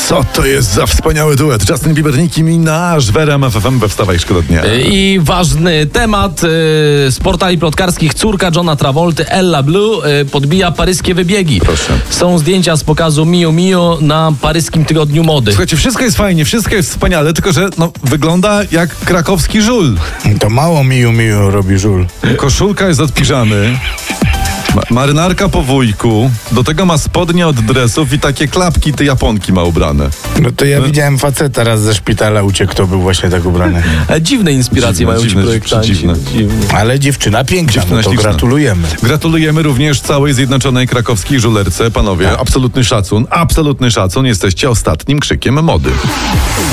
Co to jest za wspaniały duet? Justin Bieber, Nicki Minaj w RMF FM we Wstawaj Szkoda Dnia. I ważny temat z portali plotkarskich. Córka Johna Travolty, Ella Blue, podbija paryskie wybiegi. Proszę. Są zdjęcia z pokazu Miu Miu na paryskim tygodniu mody. Słuchajcie, wszystko jest fajnie, wszystko jest wspaniale, tylko że wygląda jak krakowski żul. To mało Miu Miu robi żul. Koszulka jest od piżamy. Marynarka po wujku, do tego ma spodnie od dresów i takie klapki te Japonki ma ubrane. No to ja widziałem faceta raz ze szpitala uciekł, to był właśnie tak ubrany. Dziwne inspiracje mają ci projektanci. dziwne. Ale dziewczyna piękna, no to śliczna. gratulujemy. Gratulujemy również całej zjednoczonej krakowskiej żulerce, panowie. Absolutny szacun, jesteście ostatnim krzykiem mody.